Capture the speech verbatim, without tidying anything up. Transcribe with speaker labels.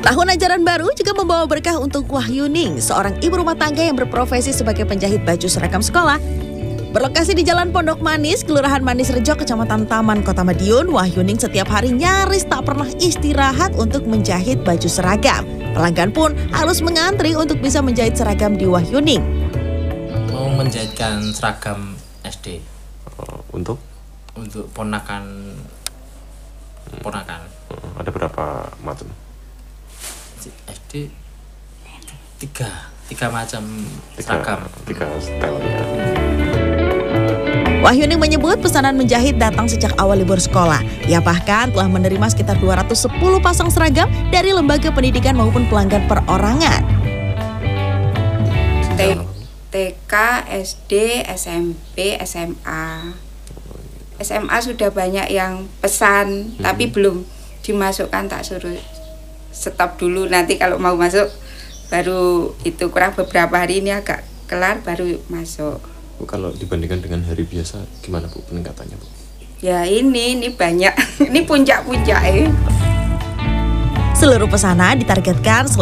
Speaker 1: Tahun ajaran baru juga membawa berkah untuk Wahyuning, seorang ibu rumah tangga yang berprofesi sebagai penjahit baju seragam sekolah. Berlokasi di Jalan Pondok Manis, Kelurahan Manis Rejo, Kecamatan Taman, Kota Madiun, Wahyuning setiap hari nyaris tak pernah istirahat untuk menjahit baju seragam. Pelanggan pun harus mengantri untuk bisa menjahit seragam di Wahyuning.
Speaker 2: Mau menjahitkan seragam S D.
Speaker 3: Uh, untuk?
Speaker 2: Untuk ponakan ponakan.
Speaker 3: Uh, ada berapa macam?
Speaker 2: S D tiga tiga macam
Speaker 3: Tiga,
Speaker 2: seragam.
Speaker 3: tiga style ya.
Speaker 1: Wahyuning menyebut pesanan menjahit datang sejak awal libur sekolah. Ia bahkan telah menerima sekitar dua ratus sepuluh pasang seragam dari lembaga pendidikan maupun pelanggan perorangan.
Speaker 4: T K, S D, S M P, S M A. S M A sudah banyak yang pesan, hmm. tapi belum dimasukkan, tak suruh stop dulu, nanti kalau mau masuk baru itu, kurang beberapa hari ini agak kelar baru masuk.
Speaker 3: Bu, kalau dibandingkan dengan hari biasa gimana Bu peningkatannya Bu?
Speaker 4: Ya ini ini banyak, ini puncak-puncak. Eh.
Speaker 1: Seluruh pesanan ditargetkan